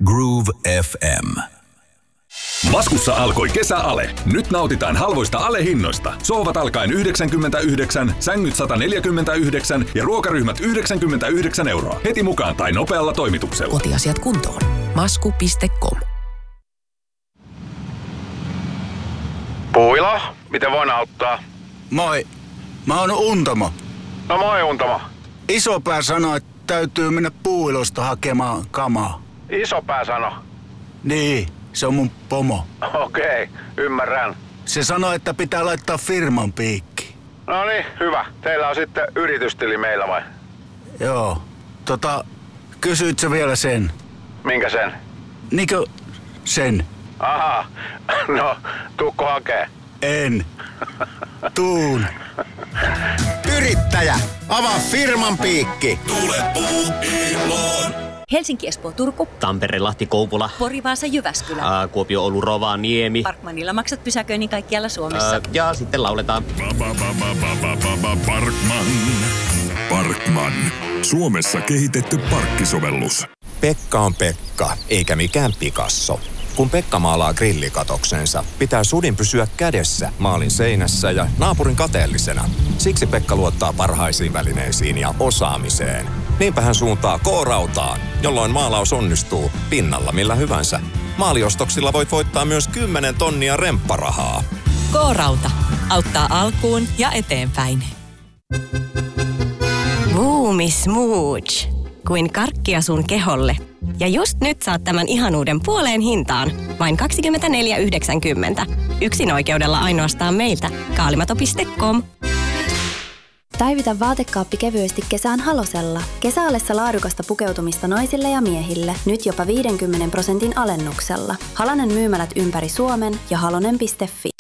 Groove FM. Maskussa alkoi kesäale. Nyt nautitaan halvoista alehinnoista. Sohvat alkaen 99, sängyt 149 ja ruokaryhmät 99 €. Heti mukaan tai nopealla toimituksella. Kotiasiat kuntoon. Masku.com. Puilo, miten voin auttaa? Moi, mä oon Untamo. No moi Untamo. Isopää sanoi, että täytyy mennä Puuilosta hakemaan kamaa. Isopää sano. Niin, se on mun pomo. Okei, ymmärrän. Se sanoi, että pitää laittaa firman piikki. No niin, hyvä. Teillä on sitten yritystili meillä vai? Joo, kysyit sä vielä sen? Minkä sen? Niinkö sen? Aha, no tuukko hakee? En. Tuun. Yrittäjä, avaa firman piikki. Tule Puuiloon. Helsinki, Espoo, Turku. Tampere, Lahti, Kouvola. Pori, Vaasa, Jyväskylä. Kuopio, Oulu, Rovaniemi. Parkmanilla maksat pysäköinnin kaikkialla Suomessa. Ja sitten lauletaan. Parkman. Suomessa kehitetty parkkisovellus. Pekka on Pekka, eikä mikään Picasso. Kun Pekka maalaa grillikatoksensa, pitää sudin pysyä kädessä maalin seinässä ja naapurin kateellisena. Siksi Pekka luottaa parhaisiin välineisiin ja osaamiseen. Niinpä hän suuntaa K-rautaan, jolloin maalaus onnistuu pinnalla millä hyvänsä. Maaliostoksilla voit voittaa myös 10 tonnia rempparahaa. K-rauta. Auttaa alkuun ja eteenpäin. Boomi Smooch. Kuin karkkia sun keholle. Ja just nyt saat tämän ihanuuden puoleen hintaan. Vain 24,90. Yksin oikeudella ainoastaan meiltä. Kaalimato.com. Päivitä vaatekaappi kevyesti kesään Halosella. Kesäalessa laadukasta pukeutumista naisille ja miehille. Nyt jopa 50% alennuksella. Halonen myymälät ympäri Suomen ja halonen.fi.